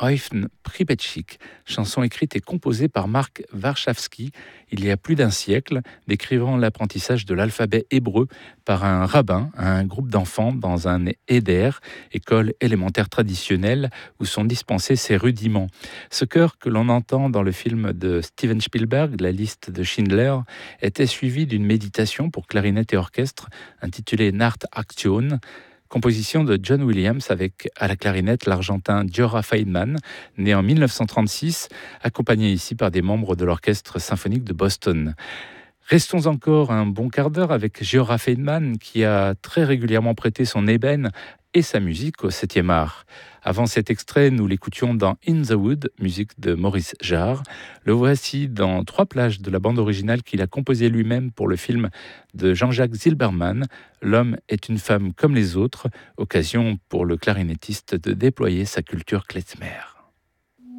Eufn Pripetchik, chanson écrite et composée par Marc Warszawski il y a plus d'un siècle, décrivant l'apprentissage de l'alphabet hébreu par un rabbin à un groupe d'enfants dans un éder, école élémentaire traditionnelle où sont dispensés ces rudiments. Ce chœur que l'on entend dans le film de Steven Spielberg, La liste de Schindler, était suivi d'une méditation pour clarinette et orchestre intitulée Nacht Action, composition de John Williams avec à la clarinette l'argentin Giora Feidman, né en 1936, accompagné ici par des membres de l'Orchestre symphonique de Boston. Restons encore un bon quart d'heure avec Giora Feidman qui a très régulièrement prêté son ébène et sa musique au 7e art. Avant cet extrait, nous l'écoutions dans In the Wood, musique de Maurice Jarre. Le voici dans 3 plages de la bande originale qu'il a composée lui-même pour le film de Jean-Jacques Zilberman, L'homme est une femme comme les autres, occasion pour le clarinettiste de déployer sa culture klezmer.